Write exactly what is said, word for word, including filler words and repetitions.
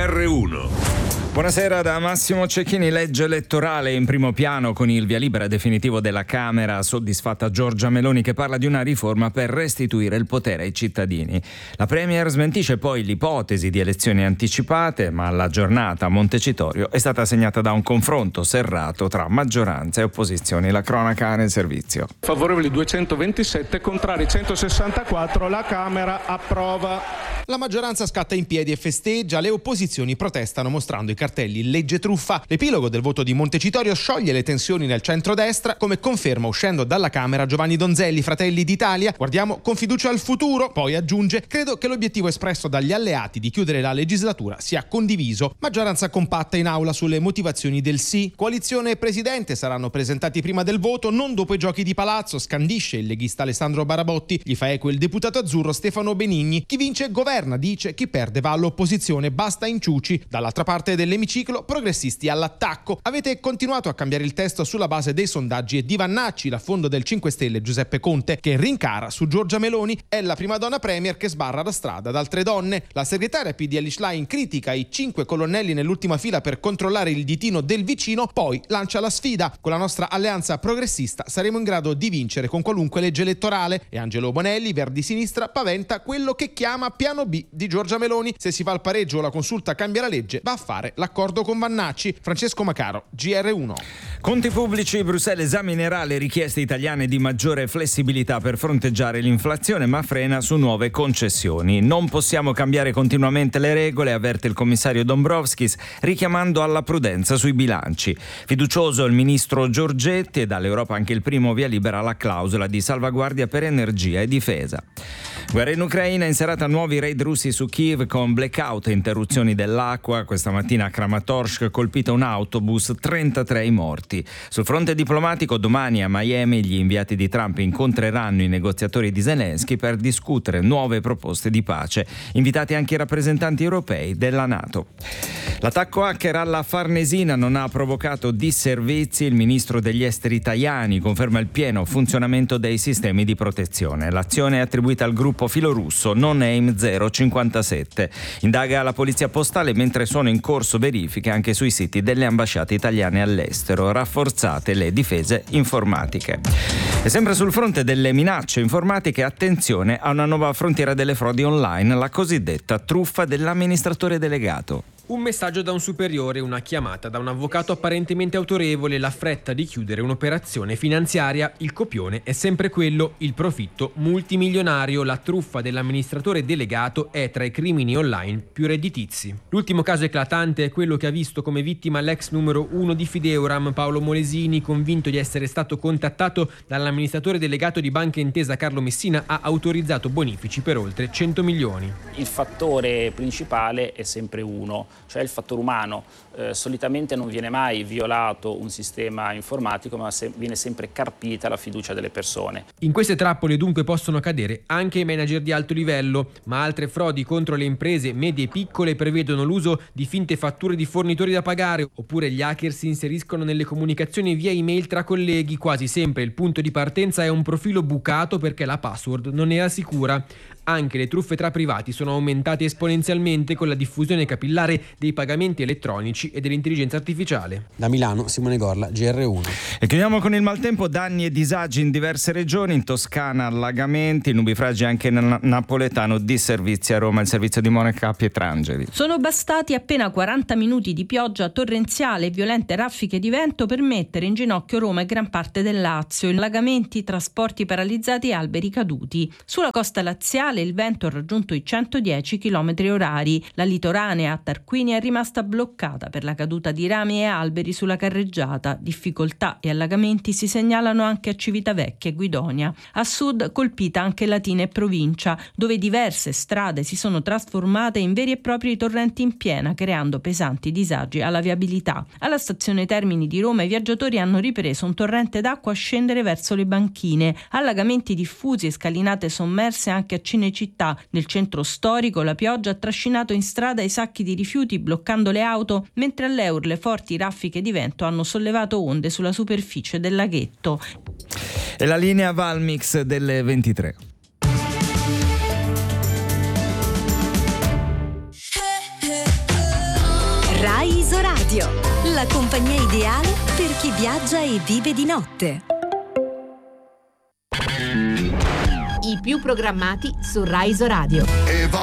R uno. Buonasera da Massimo Cecchini. Legge elettorale in primo piano con il via libera definitivo della Camera, soddisfatta Giorgia Meloni che parla di una riforma per restituire il potere ai cittadini. La Premier smentisce poi l'ipotesi di elezioni anticipate, ma la giornata a Montecitorio è stata segnata da un confronto serrato tra maggioranza e opposizioni. La cronaca nel servizio. Favorevoli duecentoventisette, contrari centosessantaquattro, la Camera approva. La maggioranza scatta in piedi e festeggia, le opposizioni protestano mostrando i cartelli legge truffa. L'epilogo del voto di Montecitorio scioglie le tensioni nel centrodestra, come conferma uscendo dalla Camera Giovanni Donzelli, Fratelli d'Italia. Guardiamo con fiducia al futuro, poi aggiunge: credo che l'obiettivo espresso dagli alleati di chiudere la legislatura sia condiviso. Maggioranza compatta in aula sulle motivazioni del sì. Coalizione e presidente saranno presentati prima del voto, non dopo i giochi di palazzo, scandisce il leghista Alessandro Barabotti. Gli fa eco il deputato azzurro Stefano Benigni. Chi vince governa, dice, chi perde va all'opposizione, basta inciuci. Dall'altra parte dell'emiciclo, progressisti all'attacco. Avete continuato a cambiare il testo sulla base dei sondaggi e di Vannacci, l'affondo del cinque Stelle Giuseppe Conte, che rincara su Giorgia Meloni. È la prima donna premier che sbarra la strada ad altre donne. La segretaria P D Elly Schlein critica i cinque colonnelli nell'ultima fila per controllare il ditino del vicino, poi lancia la sfida: con la nostra alleanza progressista saremo in grado di vincere con qualunque legge elettorale. E Angelo Bonelli, Verdi Sinistra, paventa quello che chiama piano B di Giorgia Meloni. Se si fa il pareggio o la consulta cambia la legge, va a fare l'accordo con Vannacci. Francesco Macaro, G R uno. Conti pubblici. Bruxelles esaminerà le richieste italiane di maggiore flessibilità per fronteggiare l'inflazione, ma frena su nuove concessioni. Non possiamo cambiare continuamente le regole, avverte il commissario Dombrovskis, richiamando alla prudenza sui bilanci. Fiducioso il ministro Giorgetti e dall'Europa anche il primo via libera alla clausola di salvaguardia per energia e difesa. Guerra in Ucraina, in serata nuovi raid russi su Kiev con blackout e interruzioni dell'acqua. Questa mattina a Kramatorsk colpita un autobus, trentatré i morti. Sul fronte diplomatico, domani a Miami gli inviati di Trump incontreranno i negoziatori di Zelensky per discutere nuove proposte di pace. Invitati anche i rappresentanti europei della NATO. L'attacco hacker alla Farnesina non ha provocato disservizi. Il ministro degli esteri Tajani conferma il pieno funzionamento dei sistemi di protezione. L'azione è attribuita al gruppo filorusso No Name zero cinquantasette. Indaga la polizia postale mentre sono in corso verifiche anche sui siti delle ambasciate italiane all'estero. Rafforzate le difese informatiche. E sempre sul fronte delle minacce informatiche, attenzione a una nuova frontiera delle frodi online, la cosiddetta truffa dell'amministratore delegato. Un messaggio da un superiore, una chiamata da un avvocato apparentemente autorevole, la fretta di chiudere un'operazione finanziaria. Il copione è sempre quello, il profitto multimilionario. La truffa dell'amministratore delegato è tra i crimini online più redditizi. L'ultimo caso eclatante è quello che ha visto come vittima l'ex numero uno di Fideuram, Paolo Molesini, convinto di essere stato contattato dall'amministratore delegato di Banca Intesa Carlo Messina, ha autorizzato bonifici per oltre cento milioni. Il fattore principale è sempre uno, cioè il fattore umano. Eh, solitamente non viene mai violato un sistema informatico, ma se, viene sempre carpita la fiducia delle persone. In queste trappole dunque possono cadere anche i manager di alto livello, ma altre frodi contro le imprese medie e piccole prevedono l'uso di finte fatture di fornitori da pagare, oppure gli hacker si inseriscono nelle comunicazioni via email tra colleghi. Quasi sempre il punto di partenza è un profilo bucato perché la password non era sicura. Anche le truffe tra privati sono aumentate esponenzialmente con la diffusione capillare dei pagamenti elettronici e dell'intelligenza artificiale. Da Milano, Simone Gorla, G R uno. E chiudiamo con il maltempo, danni e disagi in diverse regioni. In Toscana allagamenti, nubifragi anche nel napoletano, disservizi a Roma, il servizio di Monica Pietrangeli. Sono bastati appena quaranta minuti di pioggia torrenziale e violente raffiche di vento per mettere in ginocchio Roma e gran parte del Lazio. Allagamenti, trasporti paralizzati e alberi caduti. Sulla costa laziale il vento ha raggiunto i centodieci chilometri orari. La litoranea a Tarquinia è rimasta bloccata per la caduta di rami e alberi sulla carreggiata. Difficoltà e allagamenti si segnalano anche a Civitavecchia e Guidonia. A sud colpita anche Latina e provincia, dove diverse strade si sono trasformate in veri e propri torrenti in piena, creando pesanti disagi alla viabilità. Alla stazione Termini di Roma i viaggiatori hanno ripreso un torrente d'acqua a scendere verso le banchine. Allagamenti diffusi e scalinate sommerse anche a Cinecittà. Nel centro storico la pioggia ha trascinato in strada i sacchi di rifiuti bloccando le auto, mentre all'Eur le forti raffiche di vento hanno sollevato onde sulla superficie del laghetto. E la linea Valmix delle ventitré. Rai Isoradio, la compagnia ideale per chi viaggia e vive di notte. I più programmati su Rai Isoradio.